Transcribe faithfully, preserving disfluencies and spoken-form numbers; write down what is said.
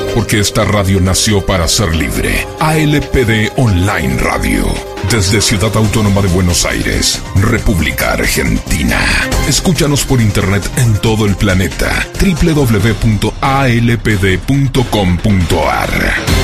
porque esta radio nació para ser libre. A L P D Online Radio, desde Ciudad Autónoma de Buenos Aires, República Argentina. Escúchanos por internet en todo el planeta. doble u doble u doble u punto a l p d punto com punto a r.